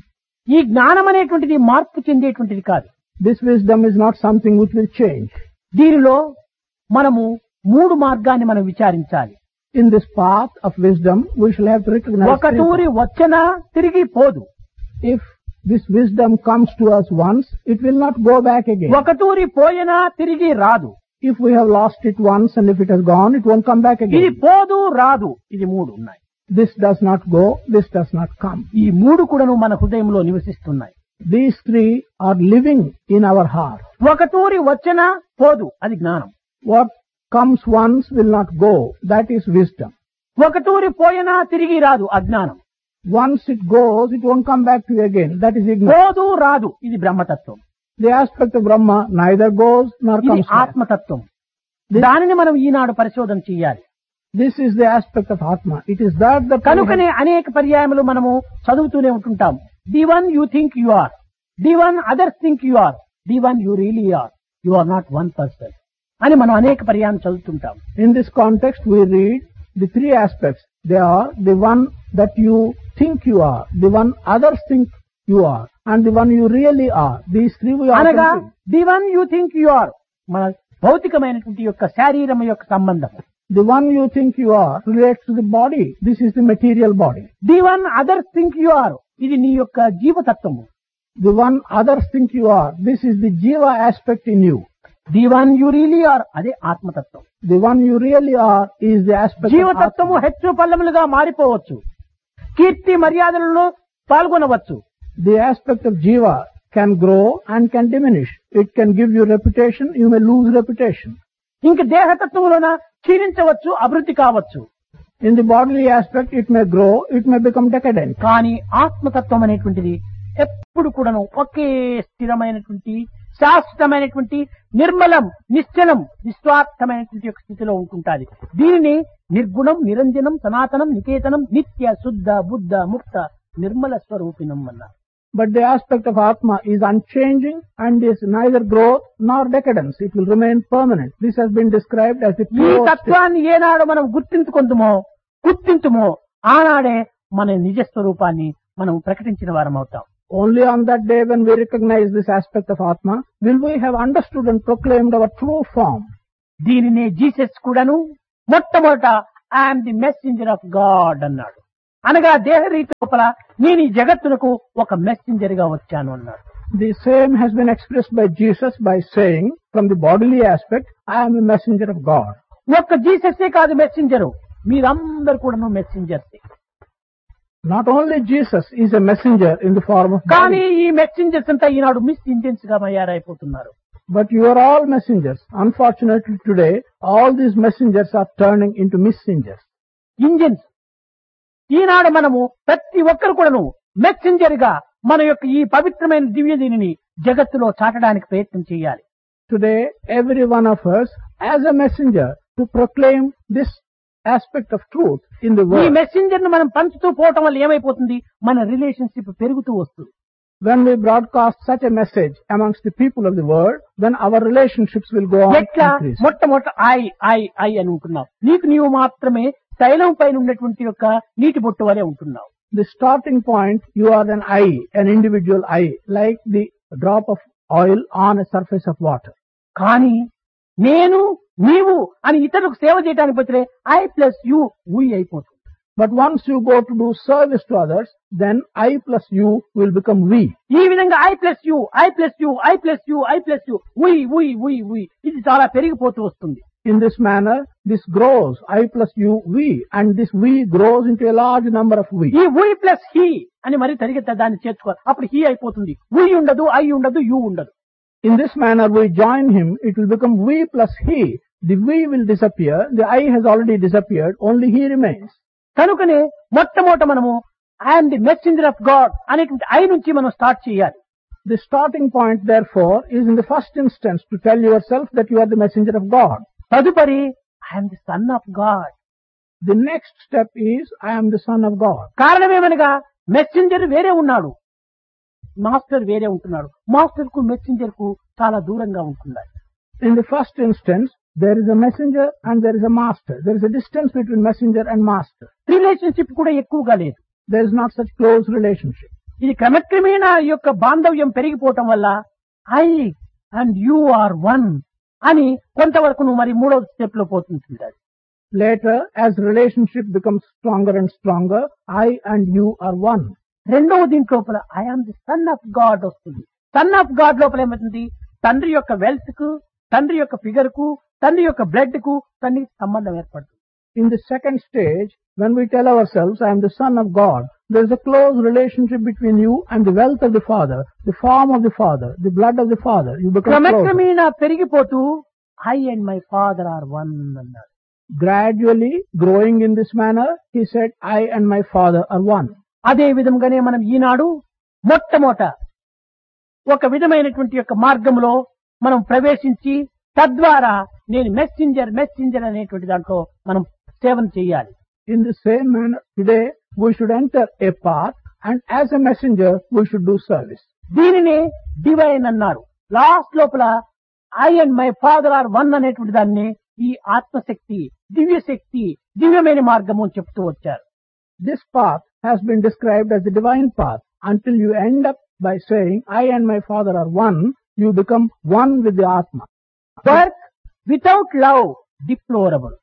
ఈ జ్ఞానం అనేటువంటిది మార్పు చెందేటువంటిది కాదు. This wisdom is not something which will change. దీనిలో మనము 3 మార్గాన్ని మనం విచారించాలి. In this path of wisdom, we shall have to recognize ఒక తూరి వచ్చినా తిరిగి పోదు. if this wisdom comes to us once, it will not go back again. ఒక తూరి పోయినా తిరిగి రాదు. If we have lost it once and if it has gone, it won't come back ఇది again. పోదు రాదు, ఇది 3 ఉన్నాయి. This does not go, this does not come. ఈ 3 కూడాను మన హృదయంలో నివసిస్తున్నాయి. These 3 are living in our heart. ఒక తూరి వచ్చినా పోదు, అది జ్ఞానం. What comes once will not go, that is wisdom. ఒక తూరి పోయినా తిరిగి రాదు, అజ్ఞానం. Once it goes, it won't come back to you again, that is ignorance. పోదు రాదు, ఇది బ్రహ్మతత్వం. The aspect of Brahma neither goes nor ఇది comes back. ఆత్మతత్వం. దానిని మనం ఈనాడు పరిశోధన చేయాలి. This is the aspect of Atma. It is that we have- కనుకనే అనేక పర్యాయములు మనము చదువుతూనే ఉంటుంటాం. The one you think you are, the one others think you are, the one you really are, you are not one person అని మనం అనేక పర్యాయం చదువుతుంటాం. In this context, we read the 3 aspects. They are the one that you think you are, the one others think you are, and the one you really are. These 3 we are. అనగా the one you think you are మన భౌతికమైనటువంటి యొక్క శారీరం యొక్క సంబంధం. The one you think you are relates to the body. This is the material body. The one others think you are ఇది నీ యొక్క జీవతత్వము. The one others think you are, this is the jiva aspect in you. The one you really are అదే ఆత్మతత్వం. The one you really are is the aspect of జీవతత్వము Atma. హెచ్చు పల్లములుగా మారిపోవచ్చు, కీర్తి మర్యాదలలో పాల్గొనవచ్చు. The aspect of jiva can grow and can diminish. It can give you reputation, you may lose reputation. ఇంక దేహతత్వంలోన క్షీణించవచ్చు, అభివృద్ధి కావచ్చు. In the bodily aspect, it may grow, it may become decadent. కానీ ఆత్మతత్వం అనేటువంటిది ఎప్పుడు కూడాను ఒకే స్థిరమైనటువంటి శాశ్వతమైనటువంటి నిర్మలం నిశ్చలం నిస్వార్థమైనటువంటి యొక్క స్థితిలో ఉంటుంటాది. దీనిని నిర్గుణం నిరంజనం సనాతనం నికేతనం నిత్య శుద్ధ బుద్ధ ముక్త నిర్మల స్వరూపిణం అన్నారు. But the aspect of Atma is unchanging and is neither growth nor decadence. It will remain permanent. This has been described as the ఈ pure state. తత్వాన్ని ఏనాడు మనం గుర్తించుమో ఆనాడే మన నిజ స్వరూపాన్ని మనం ప్రకటించిన వారం అవుతాం. Only on that day when we recognize this aspect of Atma will we have understood and proclaimed our true form. దీనినే జీసస్ కూడాను మొట్టమొదట I'm the messenger of God అన్నాడు. అనగా దేహరీతి లోపల నేను ఈ జగత్తునకు ఒక మెసెంజర్ గా వచ్చాను అన్నాడు. The same has been expressed by Jesus by saying, from the bodily aspect, I am a messenger of God. ఒక్క జీసస్సే కాదు మెసెంజరు, మీరందరూ కూడాను మెసెంజర్సే. Not only Jesus is a messenger in the form of కానీ body, ఈ messengers అంతా ఈనాడు miss Indians గా తయారైపోతున్నారు. but you are all messengers. Unfortunately today, all these messengers are turning into messengers. Engines. ఈనాడు మనము ప్రతి ఒక్కరు కూడాను మెసెంజర్ గా మన యొక్క ఈ పవిత్రమైన దివ్య దీనిని జగత్తులో చాటడానికి ప్రయత్నం చేయాలి. Today, every one of us as a messenger to proclaim this aspect of truth in the ఈ world. మెసెంజర్ ను మనం పంచుతూ పోవటం వల్ల ఏమైపోతుంది, మన రిలేషన్షిప్ పెరుగుతూ వస్తుంది. When we broadcast such a message amongst the people of the world, then our relationships will go on ఎట్లా increase. మొట్టమొదట ఐ అని ఉంటున్నావు, నీకు నీవు మాత్రమే తైలం పైన ఉన్నటువంటి యొక్క నీటి బొట్టు వలె ఉంటున్నావు. The starting point, you are an eye, an individual eye, like the drop of oil on a surface of water. కానీ నేను నీవు అని ఇతరులకు సేవ చేయడానికి పోతే ఐ ప్లస్ యు వి అయిపోతుంది. But once you go to do service to others, then I plus you will become we. ఈ విధంగా I plus you I plus you I plus you I plus you వి ఇది చాలా పెరిగిపోతూ వస్తుంది. In this manner, this grows, I plus you, we, and this we grows into a large number of we. ఈ వి plus he అని మరి తరిగితే దాన్ని చేర్చుకోవాలి, అప్పుడు he అయిపోతుంది. వి ఉండదు, ఐ ఉండదు, యు ఉండదు. In this manner, we join him, it will become we plus he. The we will disappear, the I has already disappeared, only he remains. కనుకనే మొట్టమొదట మనము I'm the messenger of God అనేటువంటి I నుంచి మనం start చేయాలి. The starting point, therefore, is in the first instance to tell yourself that you are the messenger of God. తదుపరి I'm the son of God. The next step is, I am the son of God. కారణమేమనగా messenger వేరే ఉన్నాడు, master వేరే ఉంటున్నాడు. Master కు messenger కు చాలా దూరంగా ఉంటున్నాడు. In the first instance, there is a messenger and there is a master. There is a distance between messenger and master. Relationship కూడా ఎక్కువగా లేదు. there is not such close relationship. ఇది క్రమక్రమేణా ఈ యొక్క బాంధవ్యం పెరిగిపోవటం వల్ల I and you are one అని కొంతవరకు నువ్వు మరి మూడో స్టెప్ లో పోతుంటుంది. Later, as relationship becomes stronger and stronger, I and you are one. రెండవ దీంట్ లోపల I am the son of God వస్తుంది. సన్ ఆఫ్ గాడ్ లోపల ఏమవుతుంది? తండ్రి యొక్క వెల్త్ కు, తండ్రి యొక్క ఫిగర్ కు, తండ్రి యొక్క బ్లడ్ కు తండ్రికి సంబంధం ఏర్పడుతుంది. In the second stage, when we tell ourselves, I am the son of God, there is a close relationship between you and the wealth of the Father, the form of the Father, the blood of the Father. You become closer. క్రమక్రమేణా పెరిగిపోతూ I and my father are one అన్నారు. Gradually, growing in this manner, he said, I and my Father are one. అదే విధంగానే మనం ఈనాడు మొట్టమొదట ఒక విధమైనటువంటి యొక్క మార్గంలో మనం ప్రవేశించి తద్వారా నేను మెస్సెంజర్ అనేటువంటి దాంట్లో మనం సేవన చేయాలి. In the same manner, today we should enter a path, and as a messenger we should do service. దీనినే డివైన్ అన్నారు. లాస్ట్ లోపల I and my father are one అనేటువంటి దాన్ని ఈ ఆత్మశక్తి, దివ్యశక్తి, దివ్యమైన మార్గము అని చెప్తూ వచ్చారు. This path has been described as the divine path. Until you end up by saying, I and my Father are one, you become one with the Atma. Work without love, deplorable.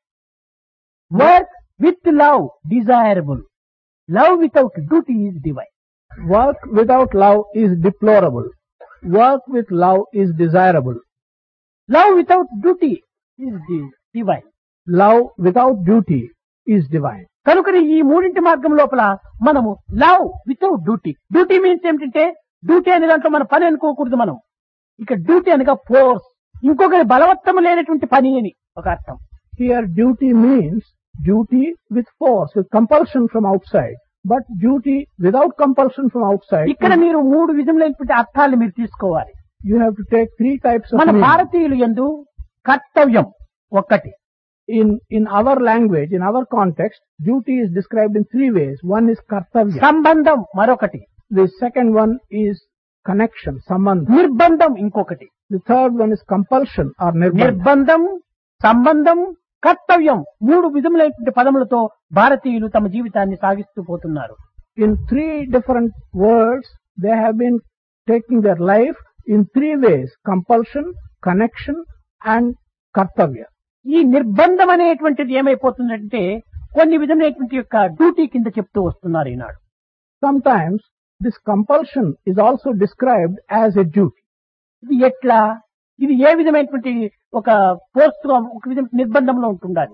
Work with love, desirable. Love without duty is divine. Work without love is deplorable. Work with love is desirable. Love without duty is divine. Love without duty is divine. కనుక ఈ మూడింటి మార్గం లోపల మనము love without duty. Duty means ఏమిటంటే duty అనే దాంట్లో మన పని అనుకోకూడదు. మనం ఇక డ్యూటీ అనగా ఫోర్స్, ఇంకొకరి బలవత్తమ లేనటువంటి పని అని ఒక అర్థం. Here duty means duty with force, with compulsion from outside. But duty without compulsion from outside. ఇక్కడ మీరు మూడు విధములైనటువంటి అర్థాలు మీరు తీసుకోవాలి. You have to take three types of మన meaning. భారతీయులు యందు కర్తవ్యం ఒక్కటి. In our language, in our context, duty is described in three ways. One is kartavya. సంబంధం మరొకటి. The second one is connection, sambandha. నిర్బంధం ఇంకొకటి. The third one is compulsion or nirbandha. నిర్బంధం, సంబంధం, కర్తవ్యం మూడు విధములైనటువంటి పదములతో భారతీయులు తమ జీవితాన్ని సాగిస్తూ పోతున్నారు. In three different words, they have been taking their life in three ways: compulsion, connection and kartavya. ఈ నిర్బంధం అనేటువంటిది ఏమైపోతుందంటే కొన్ని విధమైనటువంటి యొక్క డ్యూటీ కింద చెప్తూ వస్తున్నారు ఈనాడు. Sometimes this compulsion is also described as a duty. ఇది ఎట్లా, ఇది ఏ విధమైనటువంటి ఒక పోస్ట్ ఒక విధమైన నిర్బంధంలో ఉంటుండాలి.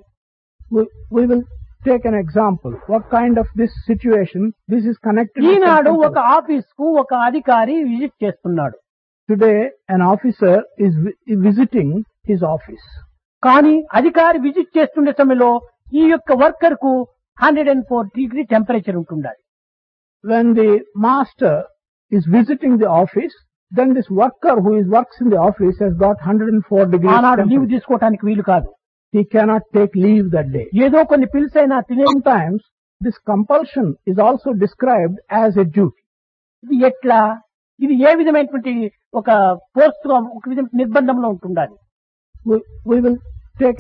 We will take an example. What kind of this situation? This is connected. ఈనాడు ఒక ఆఫీస్ కు ఒక అధికారి విజిట్ చేస్తున్నాడు. Today an officer is visiting his office. కానీ అధికారి విజిట్ చేస్తుండే సమయంలో ఈ యొక్క వర్కర్ కు 104 డిగ్రీ టెంపరేచర్ ఉంటుండాలి. When the master is visiting the office, then this worker who works in the office has got 104 degrees ఆనాడు లీవ్ temperature. తీసుకోవడానికి వీలు కాదు. He cannot take leave that day. ఏదో కొన్ని పిల్స్ అయినా తినే. Sometimes this compulsion is also described as a duty. ఇది ఎట్లా, ఇది ఏ విధమైనటువంటి ఒక పోస్ట్ ఒక విధమైన నిర్బంధంలో ఉంటుండాలి. We will